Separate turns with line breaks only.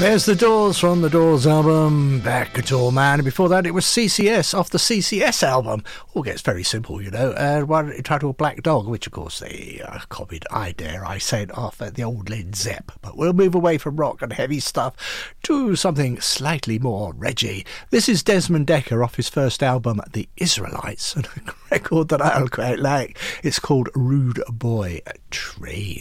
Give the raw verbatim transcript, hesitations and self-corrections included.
There's The Doors from the Doors album, Back at All Man. And before that, it was C C S off the C C S album. All gets very simple, you know. Uh, one entitled Black Dog, which, of course, they uh, copied, I dare I say it, off at the old Led Zepp. But we'll move away from rock and heavy stuff to something slightly more Reggie. This is Desmond Dekker off his first album, The Israelites, and a record that I quite like. It's called Rude Boy Train.